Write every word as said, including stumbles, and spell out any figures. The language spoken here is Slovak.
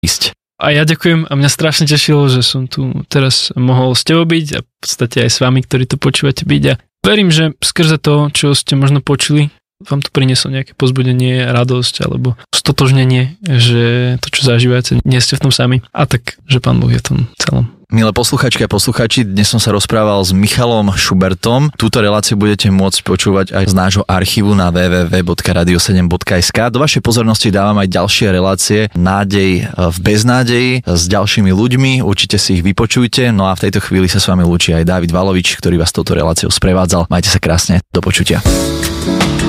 ísť. A ja ďakujem a mňa strašne tešilo, že som tu teraz mohol s tebou byť a v podstate aj s vami, ktorí to počúvate byť. A verím, že skrze to, čo ste možno počuli, vám to prinieslo nejaké pozbudenie, radosť alebo stotožnenie, že to, čo zažívate, nie ste v tom sami. A tak, že Pán Boh je v tom celom. Milé posluchačky a posluchači, dnes som sa rozprával s Michalom Šubertom. Túto reláciu budete môcť počúvať aj z nášho archívu na w w w bodka radio sedem bodka es ka. Do vašej pozornosti dávam aj ďalšie relácie Nádej v beznádeji s ďalšími ľuďmi. Určite si ich vypočujte. No a v tejto chvíli sa s vami lúči aj Dávid Valovič, ktorý vás touto reláciou sprevádzal. Majte sa krásne. Do počutia.